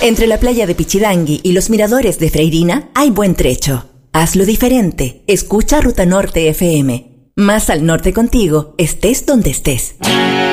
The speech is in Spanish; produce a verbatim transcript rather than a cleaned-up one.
Entre la playa de Pichidangui y los miradores de Freirina hay buen trecho. Hazlo diferente. Escucha Ruta Norte F M. Más al norte contigo, estés donde estés.